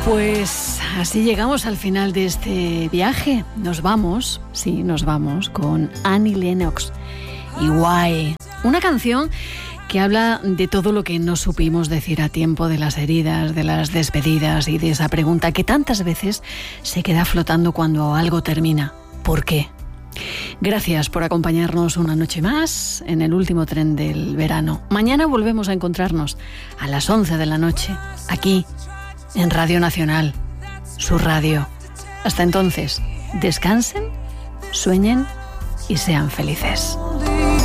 Pues así llegamos al final de este viaje. Nos vamos con Annie Lennox y Why. Una canción que habla de todo lo que no supimos decir a tiempo, de las heridas, de las despedidas y de esa pregunta que tantas veces se queda flotando cuando algo termina. ¿Por qué? Gracias por acompañarnos una noche más en el último tren del verano. Mañana volvemos a encontrarnos a las 11 de la noche, aquí, en Radio Nacional, su radio. Hasta entonces, descansen, sueñen y sean felices.